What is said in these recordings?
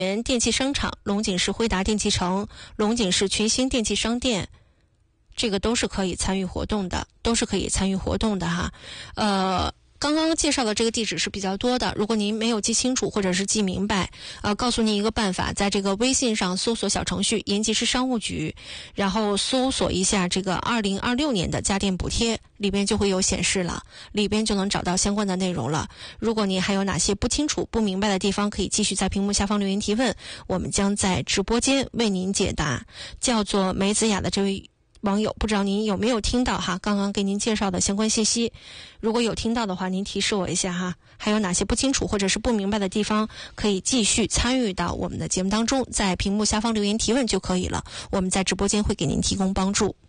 电器商场、龙井市辉达电器城、龙井市群星电器商店，这个都是可以参与活动的，哈。刚刚介绍的这个地址是比较多的，如果您没有记清楚或者是记明白，告诉您一个办法，在这个微信上搜索小程序延吉市商务局，然后搜索一下这个2026年的家电补贴，里边就会有显示了，里边就能找到相关的内容了。如果您还有哪些不清楚不明白的地方，可以继续在屏幕下方留言提问，我们将在直播间为您解答。叫做梅子雅的这位网友，不知道您有没有听到哈，刚刚给您介绍的相关信息，如果有听到的话，您提示我一下哈，还有哪些不清楚或者是不明白的地方，可以继续参与到我们的节目当中，在屏幕下方留言提问就可以了，我们在直播间会给您提供帮助。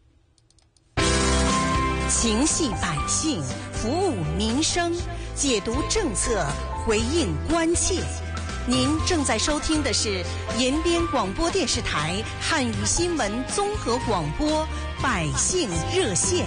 情系百姓，服务民生，解读政策，回应关切。您正在收听的是延边广播电视台汉语新闻综合广播百姓热线。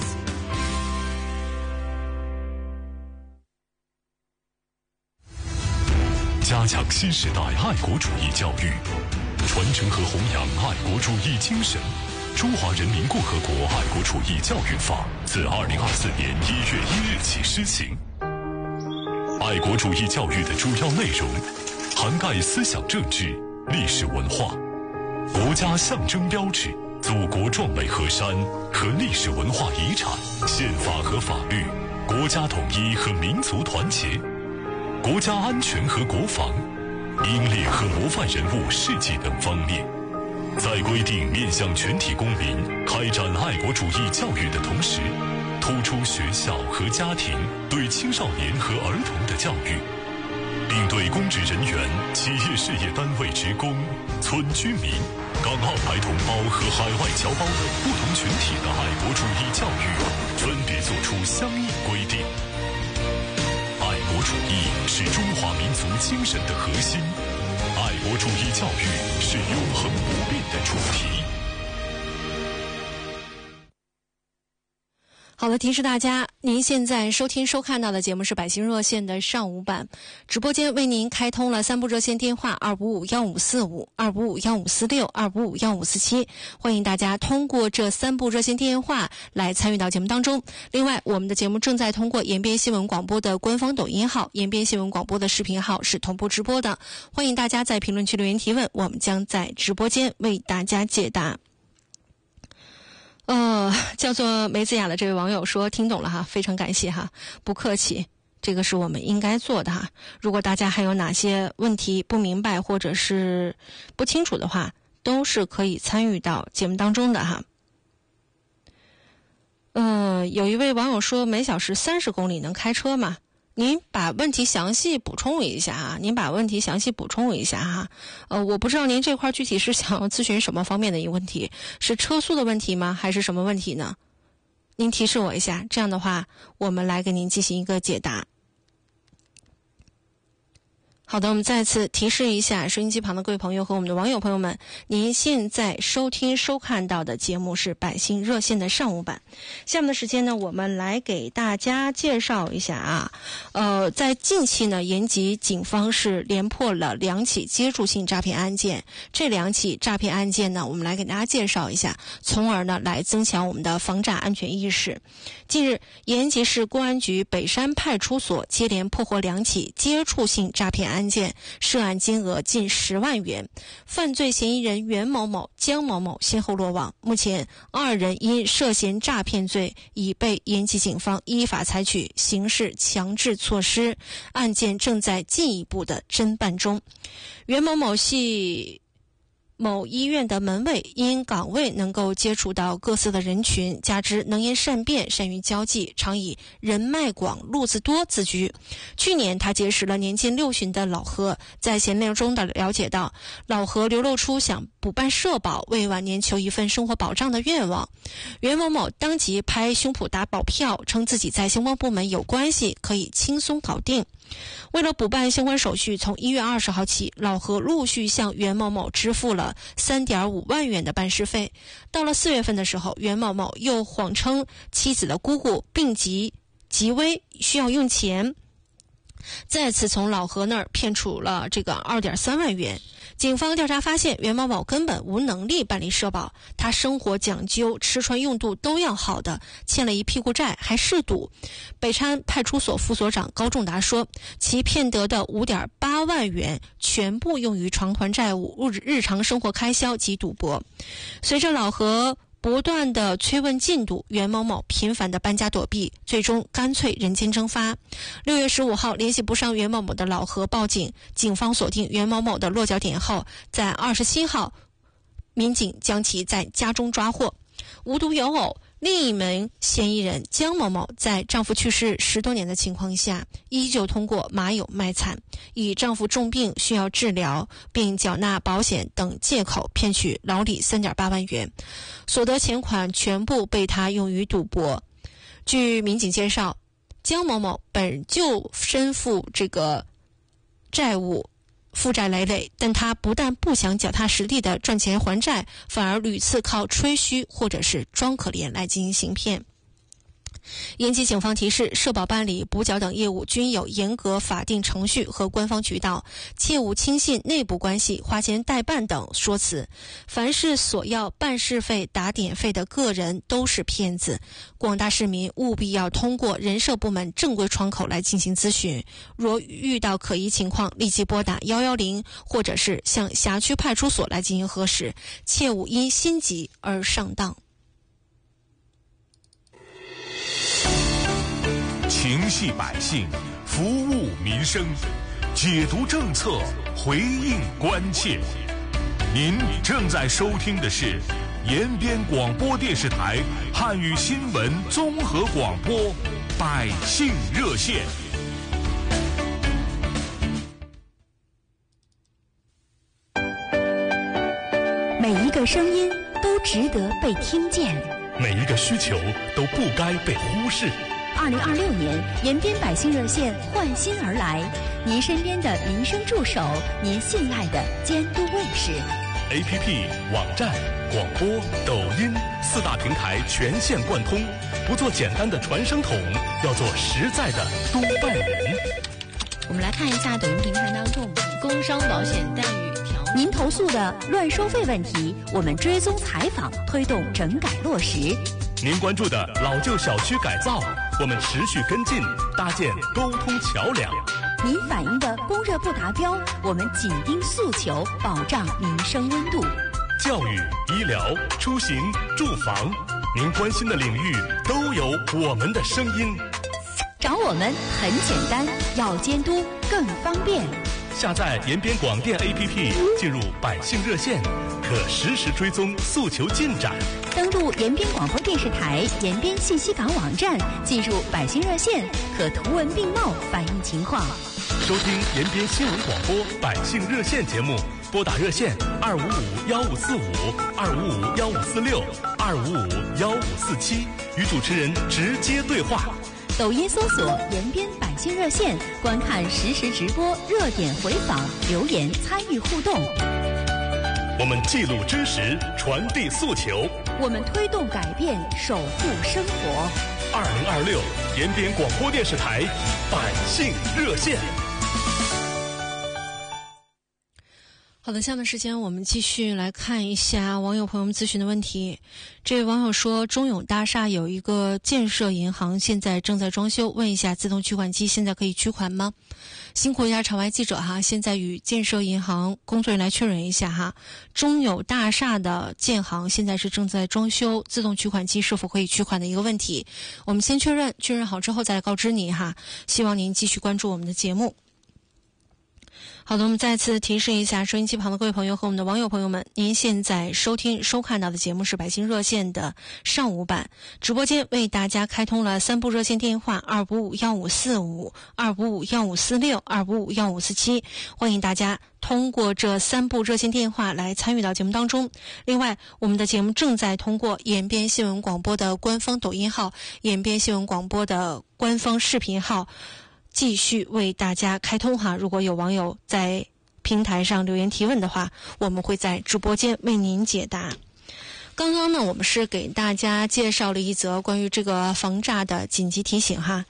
加强新时代爱国主义教育，传承和弘扬爱国主义精神。中华人民共和国爱国主义教育法自2024年1月1日起施行。爱国主义教育的主要内容涵盖思想政治、历史文化、国家象征标志、祖国壮美河山和历史文化遗产、宪法和法律、国家统一和民族团结、国家安全和国防、英烈和模范人物事迹等方面。在规定面向全体公民开展爱国主义教育的同时，突出学校和家庭对青少年和儿童的教育，并对公职人员、企业事业单位职工、村居民、港澳台同胞和海外侨胞等不同群体的爱国主义教育分别作出相应规定。爱国主义是中华民族精神的核心，爱国主义教育是永恒不变的主题。 好的，提示大家，您现在收听收看到的节目是百姓热线的上午版，直播间为您开通了3部热线电话2551545、2551546、2551547，欢迎大家通过这3部热线电话来参与到节目当中。另外，我们的节目正在通过延边新闻广播的官方抖音号、延边新闻广播的视频号是同步直播的，欢迎大家在评论区留言提问，我们将在直播间为大家解答。叫做梅子雅的这位网友说听懂了哈，非常感谢哈，不客气，这个是我们应该做的哈。如果大家还有哪些问题不明白或者是不清楚的话，都是可以参与到节目当中的哈。有一位网友说每小时30公里能开车吗？您把问题详细补充一下哈，我不知道您这块具体是想要咨询什么方面的一个问题，是车速的问题吗？还是什么问题呢？您提示我一下，这样的话我们来给您进行一个解答。好的，我们再次提示一下收音机旁的各位朋友和我们的网友朋友们，您现在收听收看到的节目是百姓热线的上午版。下面的时间呢，我们来给大家介绍一下啊，在近期呢，延吉警方是连破了2起接触性诈骗案件。这2起诈骗案件呢，我们来给大家介绍一下，从而呢来增强我们的防诈安全意识。近日，延吉市公安局北山派出所接连破获2起接触性诈骗案件，涉案金额近10万元，犯罪嫌疑人袁某某、江某某先后落网。目前2人因涉嫌诈骗罪已被延吉警方依法采取刑事强制措施，案件正在进一步的侦办中。袁某某系某医院的门卫，因岗位能够接触到各色的人群，加之能言善辩，善于交际，常以人脉广、路子多自居。去年他结识了年近60的老何，在闲聊中的了解到，老何流露出想补办社保，为晚年求一份生活保障的愿望。袁某某当即拍胸脯打保票，称自己在相关部门有关系，可以轻松搞定。为了补办相关手续，从1月20号起，老何陆续向袁某某支付了3.5万元的办事费。到了4月份的时候，袁某某又谎称妻子的姑姑病急危，需要用钱， 再次从老何那儿骗取了这个2.3万元。警方调查发现，袁某某根本无能力办理社保，他生活讲究，吃穿用度都要好的，欠了一屁股债，还嗜赌。北川派出所副所长高仲达说，其骗得的5.8万元全部用于偿还债务、日常生活开销及赌博。随着老何不断的催问进度，袁某某频繁的搬家躲避，最终干脆人间蒸发。6月15号，联系不上袁某某的老何报警，警方锁定袁某某的落脚点后，在27号，民警将其在家中抓获。无独有偶，另一名嫌疑人江某某在丈夫去世10多年的情况下，依旧通过马友卖惨，以丈夫重病需要治疗并缴纳保险等借口骗取老李3.8万元，所得钱款全部被他用于赌博。据民警介绍，江某某本就身负这个债务，负债累累，但他不但不想脚踏实地的赚钱还债，反而屡次靠吹嘘或者是装可怜来进行行骗。延吉警方提示，社保办理、补缴等业务均有严格法定程序和官方渠道，切勿轻信内部关系、花钱代办等说辞。凡是索要办事费、打点费的个人都是骗子，广大市民务必要通过人社部门正规窗口来进行咨询。若遇到可疑情况，立即拨打110，或者是向辖区派出所来进行核实，切勿因心急而上当。 情系百姓，服务民生，解读政策，回应关切。您正在收听的是延边广播电视台汉语新闻综合广播《百姓热线》。 每一个声音都值得被听见， 每一个需求都不该被忽视。 2026年，延边百姓热线换新而来，您身边的民生助手，您信赖的监督卫士。 APP、网站、广播、抖音4大平台全线贯通，不做简单的传声筒，要做实在的督办人。 我们来看一下抖音平台当中，工伤保险待遇条目。 您投诉的乱收费问题，我们追踪采访，推动整改落实。 您关注的老旧小区改造，我们持续跟进，搭建沟通桥梁。 您反映的供热不达标，我们紧盯诉求，保障民生温度。 教育、医疗、出行、住房，您关心的领域都有我们的声音。 找我们很简单，要监督更方便。 下载延边广电 APP， 进入百姓热线，可实时追踪诉求进展。 登录延边广播电视台延边信息港网站，进入百姓热线，可图文并茂反映情况。 收听延边新闻广播百姓热线节目，拨打热线255-1545、255-1546、255-1547，与主持人直接对话。 抖音搜索延边百姓热线，观看实时直播、热点回访、留言参与互动。 我们记录真实，传递诉求， 我们推动改变，守护生活。 2026延边广播电视台百姓热线。 好的，下面时间我们继续来看一下网友朋友们咨询的问题。这位网友说，中永大厦有一个建设银行现在正在装修，问一下自动取款机现在可以取款吗？辛苦一下场外记者哈，现在与建设银行工作人员来确认一下哈，中永大厦的建行现在是正在装修，自动取款机是否可以取款的一个问题，我们先确认好之后再来告知你哈，希望您继续关注我们的节目。好的，我们再次提示一下收音机旁的各位朋友和我们的网友朋友们，您现在收看到的节目是百姓热线的上午版，直播间为大家开通了3部热线电话255-1545、255-1546、255-1547，欢迎大家通过这3部热线电话来参与到节目当中。另外，我们的节目正在通过延边新闻广播的官方抖音号、延边新闻广播的官方视频号继续为大家开通哈，如果有网友在平台上留言提问的话，我们会在直播间为您解答。刚刚呢，我们是给大家介绍了一则关于这个防诈的紧急提醒哈。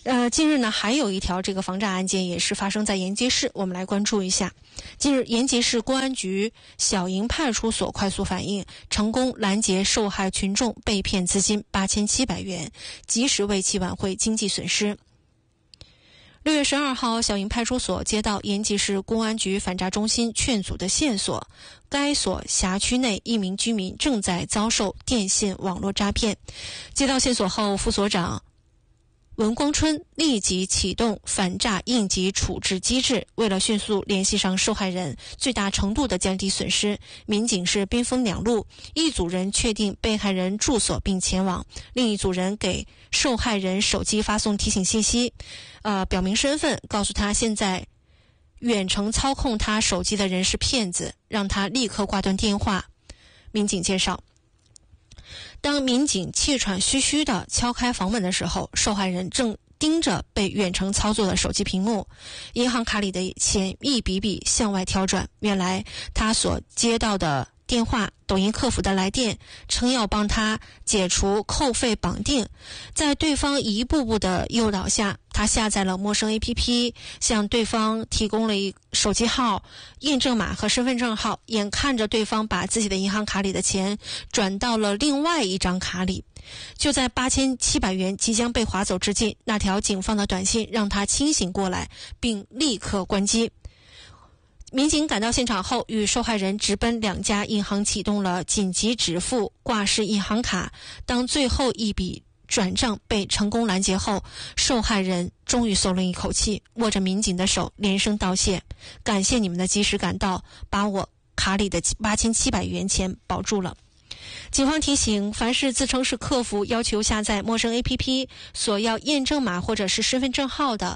近日呢，还有一条这个防诈案件也是发生在延吉市，我们来关注一下。近日，延吉市公安局小营派出所快速反应，成功拦截受害群众被骗资金8700元，及时为其挽回经济损失。6月12号，小营派出所接到延吉市公安局反诈中心劝阻的线索，该所辖区内一名居民正在遭受电信网络诈骗。接到线索后，副所长文光春立即启动反诈应急处置机制，为了迅速联系上受害人，最大程度地降低损失，民警是兵分两路，一组人确定被害人住所并前往，另一组人给受害人手机发送提醒信息，表明身份，告诉他现在远程操控他手机的人是骗子，让他立刻挂断电话。民警介绍，当民警气喘吁吁地敲开房门的时候，受害人正盯着被远程操作的手机屏幕，银行卡里的钱一笔笔向外跳转。原来他所接到的电话，抖音客服的来电称要帮他解除扣费绑定，在对方一步步的诱导下，他下载了陌生 APP， 向对方提供了一手机号、验证码和身份证号，眼看着对方把自己的银行卡里的钱转到了另外一张卡里。就在8700元即将被划走之际，那条警方的短信让他清醒过来，并立刻关机。民警赶到现场后，与受害人直奔两家银行，启动了紧急止付挂失银行卡。当最后一笔转账被成功拦截后，受害人终于松了一口气，握着民警的手连声道谢，感谢你们的及时赶到，把我卡里的8700元钱保住了。警方提醒，凡是自称是客服要求下载陌生 APP 索要验证码或者是身份证号的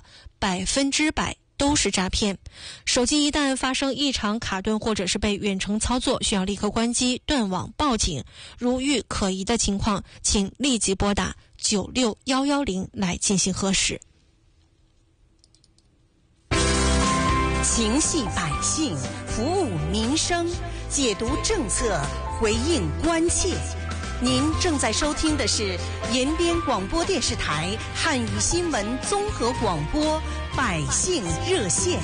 100%都是诈骗。手机一旦发生异常卡顿或者是被远程操作，需要立刻关机断网报警，如遇可疑的情况，请立即拨打96110来进行核实。 情系百姓，服务民生，解读政策，回应关切。您正在收听的是延边广播电视台汉语新闻综合广播百姓热线。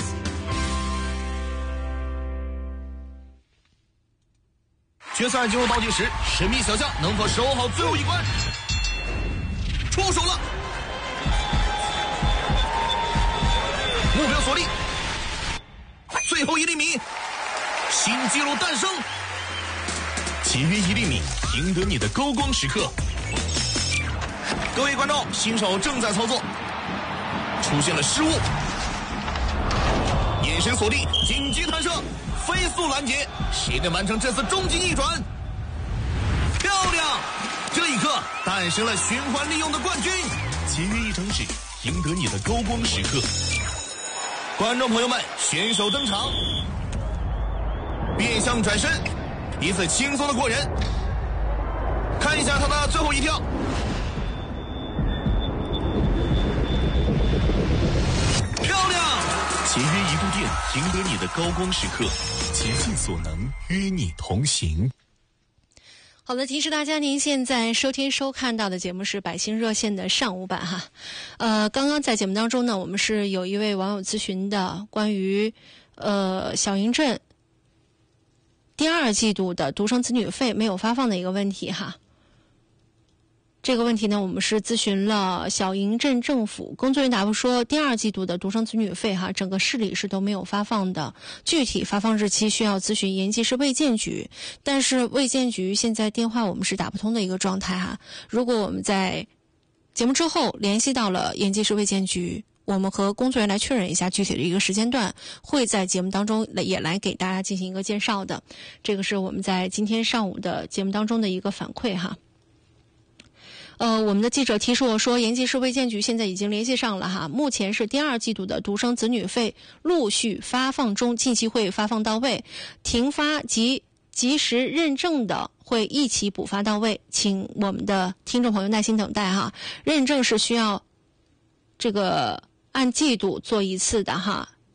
决赛进入倒计时，神秘小将能否守好最后一关？出手了，目标锁定，最后1厘米，新纪录诞生。节约1厘米，赢得你的高光时刻。各位观众，新手正在操作，出现了失误，眼神锁定，紧急弹射，飞速拦截，谁能完成这次终极逆转？漂亮！这一刻诞生了循环利用的冠军。 节约1张纸，赢得你的高光时刻。 观众朋友们，选手登场，变向转身，一次轻松的过人。看一下他的最后一跳，漂亮！ 节约1度电，赢得你的高光时刻。竭尽所能，与你同行。 好的，提示大家，您现在收听收看到的节目是百姓热线的上午版哈。刚刚在节目当中呢，我们是有一位网友咨询的关于小营镇第2季度的独生子女费没有发放的一个问题哈。这个问题呢，我们是咨询了小营镇政府，工作人员答复说，第2季度的独生子女费哈，整个市里是都没有发放的，具体发放日期需要咨询延吉市卫健局，但是卫健局现在电话我们是打不通的一个状态哈。如果我们在节目之后联系到了延吉市卫健局，我们和工作人员来确认一下具体的一个时间段，会在节目当中也来给大家进行一个介绍的。这个是我们在今天上午的节目当中的一个反馈哈。我们的记者提示我说，延吉市卫健局现在已经联系上了哈，目前是第2季度的独生子女费陆续发放中，近期会发放到位，停发及及时认证的会一起补发到位，请我们的听众朋友耐心等待哈。认证是需要这个按季度做一次的哈，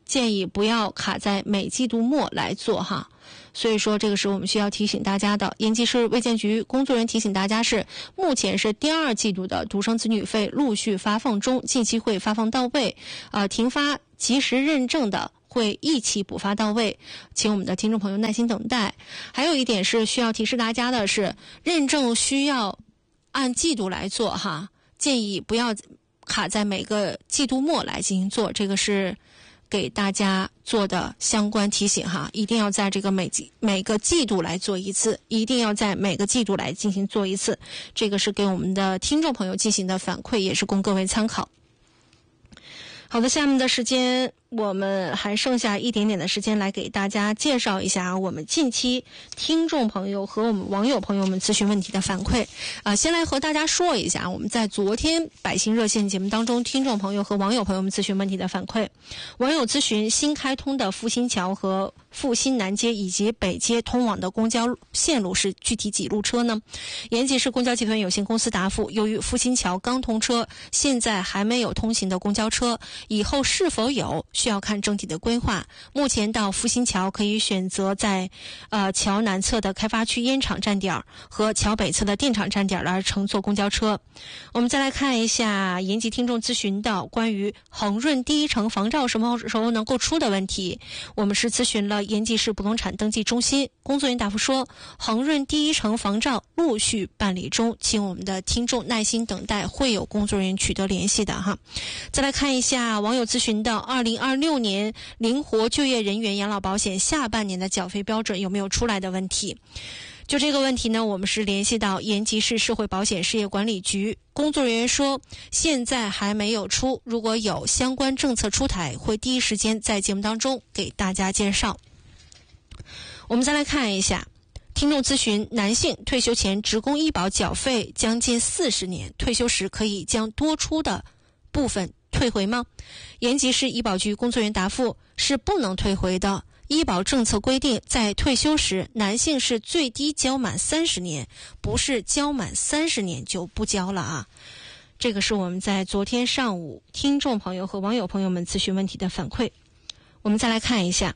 建议不要卡在每季度末来做哈。所以说这个是我们需要提醒大家的。延吉市卫健局工作人员提醒大家是，目前是第2季度的独生子女费陆续发放中，近期会发放到位，停发及时认证的会一起补发到位，请我们的听众朋友耐心等待。还有一点是需要提示大家的是，认证需要按季度来做哈，建议不要卡在每个季度末来进行做，这个是给大家做的相关提醒哈，一定要在这个每个季度来做一次，一定要在每个季度来进行做一次，这个是给我们的听众朋友进行的反馈，也是供各位参考。好的，下面的时间我们还剩下一点点的时间来给大家介绍一下我们近期听众朋友和我们网友朋友们咨询问题的反馈。先来和大家说一下我们在昨天百姓热线节目当中听众朋友和网友朋友们咨询问题的反馈。网友咨询新开通的复兴桥和复兴南街以及北街通往的公交线路是具体几路车呢？延吉市公交集团有限公司答复，由于复兴桥刚通车，现在还没有通行的公交车，以后是否有需要看整体的规划。目前到复兴桥可以选择在桥南侧的开发区烟厂站点和桥北侧的电厂站点来乘坐公交车。我们再来看一下延吉听众咨询的关于恒润第一城房照什么时候能够出的问题。我们是咨询了延吉市不动产登记中心，工作人员答复说，恒润第一城房照陆续办理中，请我们的听众耐心等待，会有工作人员取得联系的哈。再来看一下网友咨询的2026年灵活就业人员养老保险下半年的缴费标准有没有出来的问题。就这个问题呢，我们是联系到延吉市社会保险事业管理局，工作人员说现在还没有出，如果有相关政策出台，会第一时间在节目当中给大家介绍。我们再来看一下听众咨询，男性退休前职工医保缴费将近40年，退休时可以将多出的部分退回吗？延吉市医保局工作人员答复，是不能退回的。医保政策规定，在退休时男性是最低交满30年，不是交满30年就不交了啊。这个是我们在昨天上午听众朋友和网友朋友们咨询问题的反馈。我们再来看一下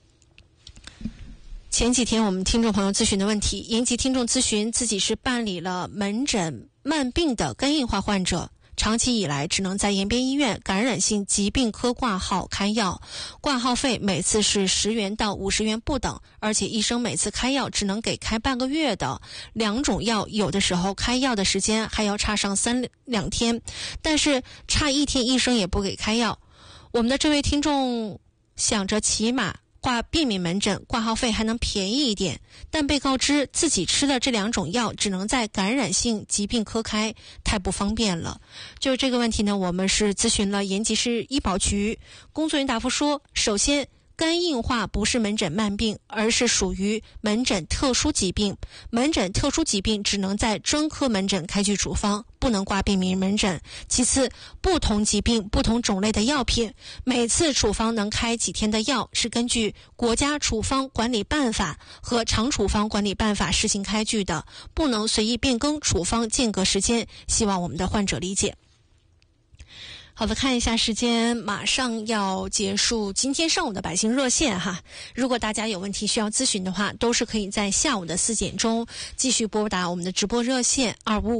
前几天我们听众朋友咨询的问题。延吉听众咨询自己是办理了门诊慢病的肝硬化患者，长期以来只能在延边医院感染性疾病科挂号开药，挂号费每次是10元到50元不等，而且医生每次开药只能给开半个月的2种药，有的时候开药的时间还要差上2天，但是差1天医生也不给开药。我们的这位听众想着起码挂便民门诊挂号费还能便宜一点，但被告知自己吃的这2种药只能在感染性疾病科开，太不方便了。就这个问题呢，我们是咨询了延吉市医保局，工作人员答复说，首先肝硬化不是门诊慢病，而是属于门诊特殊疾病，门诊特殊疾病只能在专科门诊开具处方，不能挂便民门诊。其次，不同疾病不同种类的药品，每次处方能开几天的药是根据国家处方管理办法和长处方管理办法实行开具的，不能随意变更处方间隔时间，希望我们的患者理解。好的，看一下时间，马上要结束今天上午的百姓热线哈。如果大家有问题需要咨询的话，都是可以在下午的4点钟继续拨打我们的直播热线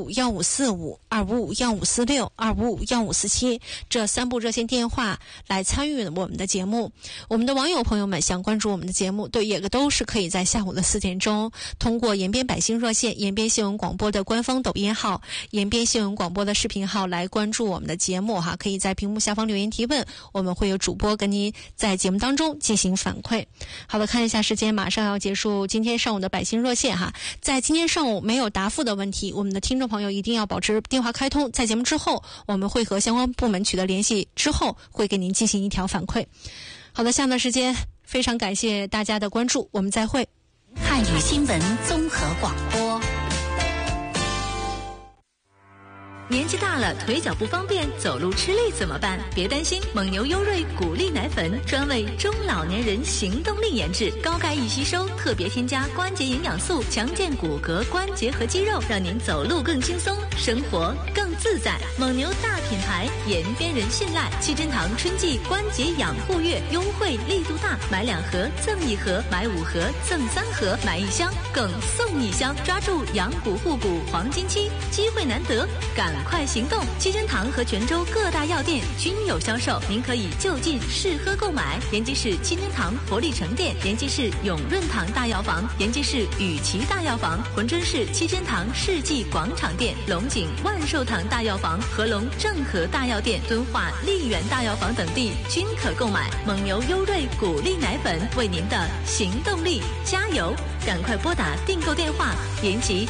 2551545、2551546、2551547这3部热线电话来参与我们的节目。我们的网友朋友们想关注我们的节目，也都是可以在下午的4点钟通过延边百姓热线、延边新闻广播的官方抖音号、延边新闻广播的视频号来关注我们的节目哈。可以在屏幕下方留言提问，我们会有主播跟您在节目当中进行反馈。好的，看一下时间，马上要结束今天上午的百姓热线哈。在今天上午没有答复的问题，我们的听众朋友一定要保持电话开通，在节目之后我们会和相关部门取得联系，之后会给您进行一条反馈。好的，下面的时间非常感谢大家的关注，我们再会。 汉语新闻综合广播。 年纪大了，腿脚不方便，走路吃力怎么办？别担心，蒙牛优瑞谷粒奶粉专为中老年人行动力研制，高钙易吸收，特别添加关节营养素，强健骨骼、关节和肌肉，让您走路更轻松，生活更自在。蒙牛大品牌，延边人信赖。七珍堂春季关节养护月优惠力度大，买2盒赠1盒，买5盒赠3盒，买1箱更送1箱，抓住养骨护骨黄金期，机会难得，赶快行动！七珍堂和泉州各大药店均有销售，您可以就近试喝购买。延吉市七珍堂活力城店，延吉市永润堂大药房，延吉市雨琦大药房，珲春市七珍堂世纪广场店，龙井万寿堂大药房、合龙正和大药店、敦化丽园大药房等地均可购买。蒙牛优瑞谷粒奶粉，为您的行动力加油！赶快拨打订购电话：延吉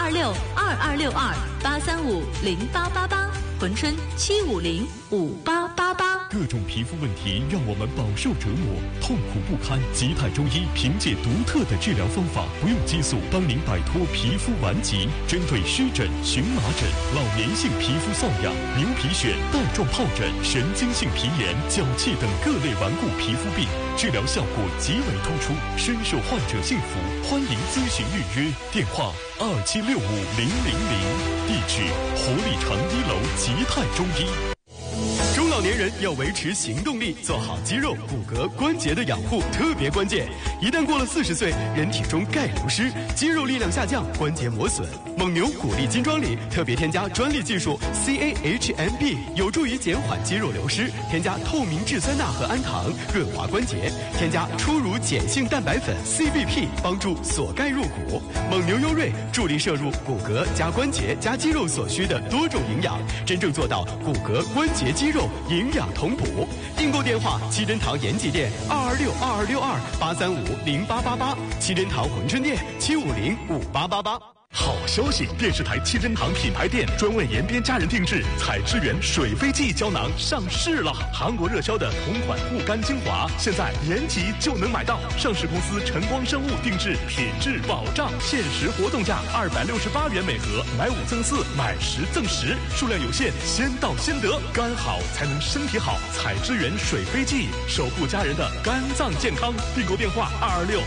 226-2262-835-0888，珲春750-5888。 各种皮肤问题让我们饱受折磨，痛苦不堪。吉泰中医凭借独特的治疗方法，不用激素，帮您摆脱皮肤顽疾。针对湿疹、荨麻疹、老年性皮肤瘙痒、牛皮癣、带状疱疹、神经性皮炎、脚气等各类顽固皮肤病，治疗效果极为突出，深受患者信服。欢迎咨询预约，电话2765-000，地址活力城1楼吉泰中医。 中老年人要维持行动力，做好肌肉、骨骼、关节的养护特别关键。一旦过了40岁，人体中钙流失，肌肉力量下降，关节磨损。蒙牛谷粒金装里特别添加专利技术 CAHMB， 有助于减缓肌肉流失。添加透明质酸钠和氨糖，润滑关节。添加初乳碱性蛋白粉 CBP， 帮助锁钙入骨。蒙牛优瑞助力摄入骨骼加关节加肌肉所需的多种营养，真正做到骨骼、关节、肌肉营养同补。订购电话：七珍堂延吉店226-2262-835-0888，七珍堂珲春店750-5888。 好消息！电视台七珍堂品牌店专为延边家人定制采之源水飞蓟胶囊上市了。韩国热销的同款护肝精华，现在延吉就能买到。上市公司晨光生物定制，品质保障，限时活动价268元每盒，买5赠4，买10赠10，数量有限，先到先得。肝好才能身体好，采之源水飞蓟，守护家人的肝脏健康。订购电话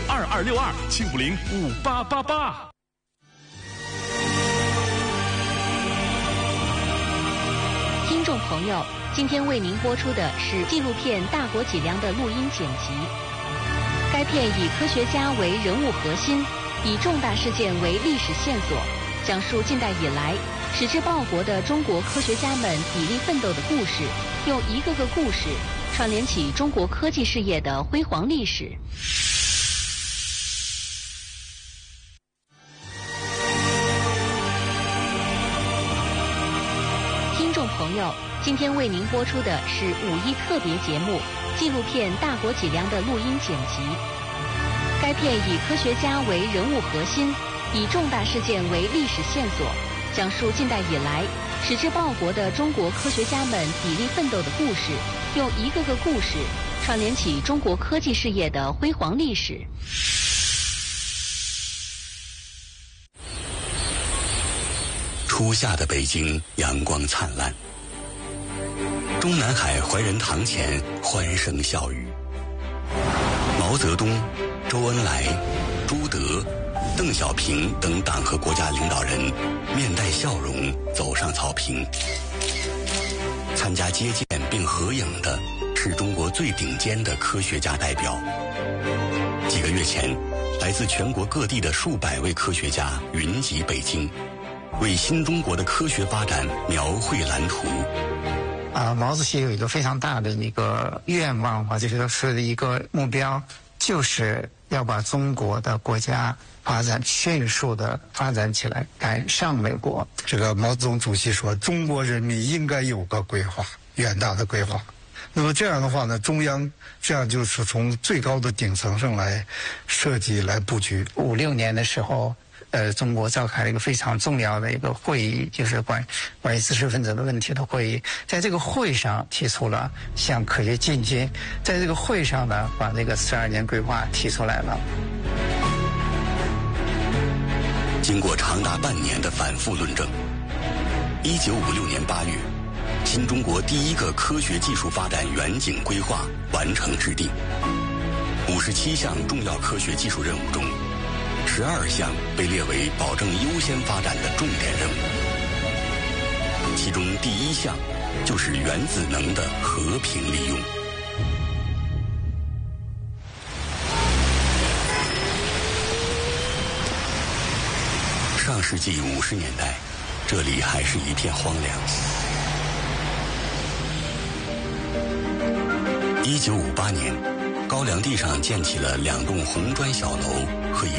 226-2262-750-5888。 听众朋友，今天为您播出的是纪录片《大国脊梁》的录音剪辑。该片以科学家为人物核心，以重大事件为历史线索，讲述近代以来矢志报国的中国科学家们砥砺奋斗的故事，用一个个故事串联起中国科技事业的辉煌历史。听众朋友，今天为您播出的是5.1特别节目纪录片《大国脊梁》的录音剪辑。该片以科学家为人物核心，以重大事件为历史线索，讲述近代以来矢志报国的中国科学家们砥砺奋斗的故事，用一个个故事串联起中国科技事业的辉煌历史。 初夏的北京阳光灿烂，中南海怀仁堂前欢声笑语。毛泽东、周恩来、朱德、邓小平等党和国家领导人面带笑容走上草坪。参加接见并合影的是中国最顶尖的科学家代表。几个月前，来自全国各地的数百位科学家云集北京，为新中国的科学发展描绘蓝图。 毛主席有一个非常大的一个愿望，或者是一个目标，就是要把中国的国家发展迅速的发展起来，赶上美国。 这个毛泽东主席说，中国人民应该有个规划，远大的规划。那么这样的话呢，中央这样就是从最高的顶层上来设计、来布局。 5、6年的时候，中国召开了一个非常重要的一个会议，就是关于知识分子的问题的会议。在这个会上提出了向科学进军，在这个会上呢，把这个12年规划提出来了。 经过长达半年的反复论证， 1956年8月，新中国第一个科学技术发展远景规划完成制定。57项重要科学技术任务中，12项被列为保证优先发展的重点任务。其中第一项就是原子能的和平利用。上世纪50年代，这里还是一片荒凉。1958年，高粱地上建起了2栋红砖小楼和一